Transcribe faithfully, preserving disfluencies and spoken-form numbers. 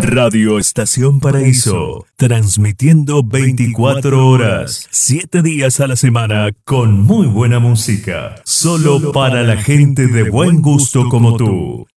Radio Estación Paraíso, transmitiendo veinticuatro horas, siete días a la semana con muy buena música, solo para la gente de buen gusto como tú.